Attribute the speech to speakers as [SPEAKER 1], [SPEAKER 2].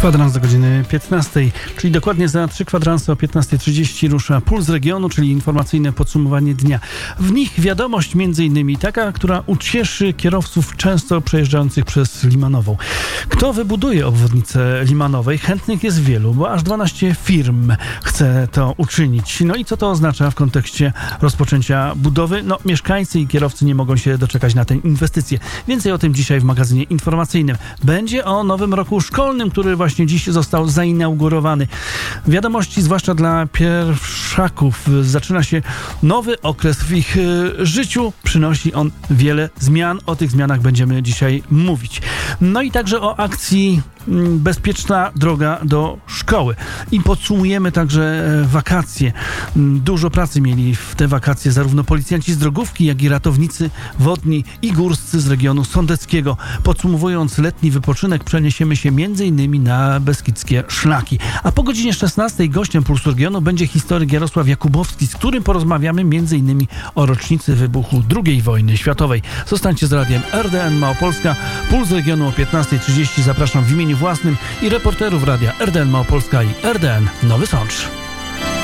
[SPEAKER 1] Kwadrans do godziny 15, czyli dokładnie za 3 kwadranse o 15:30 rusza Puls Regionu, czyli informacyjne podsumowanie dnia. W nich wiadomość m.in. taka, która ucieszy kierowców często przejeżdżających przez Limanową. Kto wybuduje obwodnicę Limanowej? Chętnych jest wielu, bo aż 12 firm chce to uczynić. No i co to oznacza w kontekście rozpoczęcia budowy? No, mieszkańcy i kierowcy nie mogą się doczekać na tę inwestycję. Więcej o tym dzisiaj w magazynie informacyjnym. Będzie o nowym roku szkolnym, który właśnie dziś został zainaugurowany. Wiadomości, zwłaszcza dla pierwszaków. Zaczyna się nowy okres w ich życiu. Przynosi on wiele zmian. O tych zmianach będziemy dzisiaj mówić. No i także o akcji Bezpieczna droga do szkoły. I podsumujemy także wakacje. Dużo pracy mieli w te wakacje zarówno policjanci z drogówki, jak i ratownicy wodni i górscy z regionu sądeckiego. Podsumowując letni wypoczynek, przeniesiemy się m.in. na beskidzkie szlaki. A po godzinie 16 gościem Pulsu Regionu będzie historyk Jarosław Jakubowski, z którym porozmawiamy m.in. o rocznicy wybuchu II wojny światowej. Zostańcie z radiem RDN Małopolska. Puls Regionu o 15:30. Zapraszam w imieniu własnym i reporterów radia RDN Małopolska i RDN Nowy Sącz.